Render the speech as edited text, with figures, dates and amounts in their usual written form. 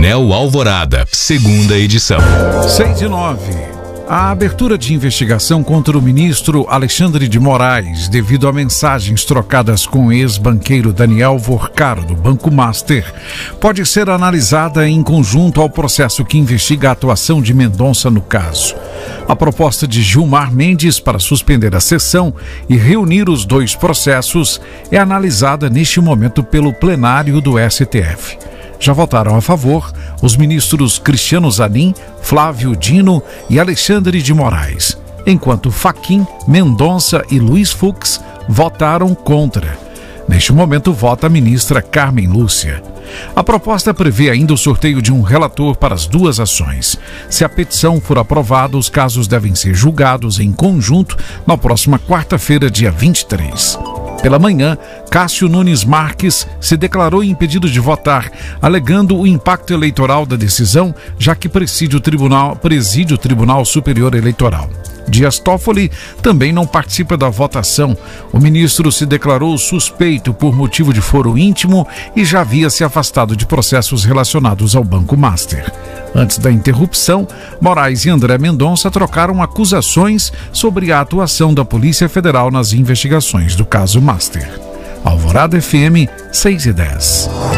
Painel Alvorada, segunda edição. 6:09. A abertura de investigação contra o ministro Alexandre de Moraes, devido a mensagens trocadas com o ex-banqueiro Daniel Vorcaro, do Banco Master, pode ser analisada em conjunto ao processo que investiga a atuação de Mendonça no caso. A proposta de Gilmar Mendes para suspender a sessão e reunir os dois processos é analisada neste momento pelo plenário do STF. Já votaram a favor os ministros Cristiano Zanin, Flávio Dino e Alexandre de Moraes, enquanto Fachin, Mendonça e Luiz Fux votaram contra. Neste momento, vota a ministra Carmen Lúcia. A proposta prevê ainda o sorteio de um relator para as duas ações. Se a petição for aprovada, os casos devem ser julgados em conjunto na próxima quarta-feira, dia 23. Pela manhã, Cássio Nunes Marques se declarou impedido de votar, alegando o impacto eleitoral da decisão, já que preside o Tribunal Superior Eleitoral. Dias Toffoli também não participa da votação. O ministro se declarou suspeito por motivo de foro íntimo e já havia se afastado de processos relacionados ao Banco Master. Antes da interrupção, Moraes e André Mendonça trocaram acusações sobre a atuação da Polícia Federal nas investigações do caso Master. Alvorada FM 6:10.